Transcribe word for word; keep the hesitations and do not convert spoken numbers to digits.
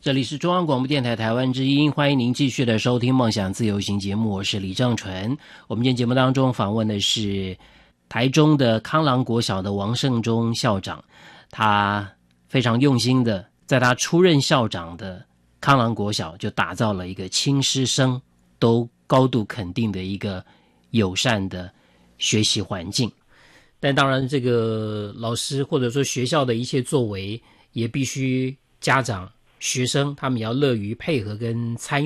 这里是中央广播电台台湾之音，欢迎您继续的收听梦想自由行节目，我是李正纯。我们今天节目当中访问的是台中的康郎国小的王胜忠校长，他非常用心的在他出任校长的康郎国小就打造了一个亲师生都高度肯定的一个友善的学习环境。但当然这个老师或者说学校的一切作为也必须家长学生他们也要乐于配合跟参与。